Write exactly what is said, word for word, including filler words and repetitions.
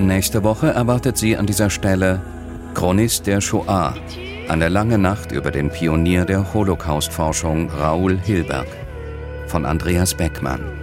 Nächste Woche erwartet Sie an dieser Stelle Chronist der Shoah, eine lange Nacht über den Pionier der Holocaust-Forschung Raoul Hilberg von Andreas Beckmann.